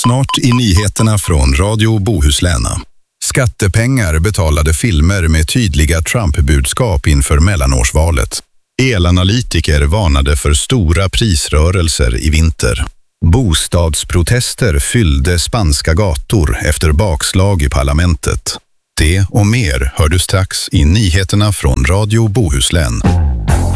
Snart i nyheterna från Radio Bohuslän. Skattepengar betalade filmer med tydliga Trump-budskap inför mellanårsvalet. Elanalytiker varnade för stora prisrörelser i vinter. Bostadsprotester fyllde spanska gator efter bakslag i parlamentet. Det och mer hör du strax i nyheterna från Radio Bohuslän.